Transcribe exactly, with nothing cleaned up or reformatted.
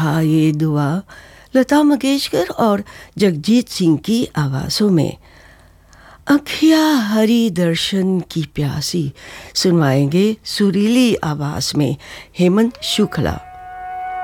हाँ, ये दुआ लता मंगेशकर और जगजीत सिंह की आवाज़ों में। अखियाँ हरि दर्शन की प्यासी सुनवाएंगे सुरीली आवाज़ में हेमंत शुक्ला।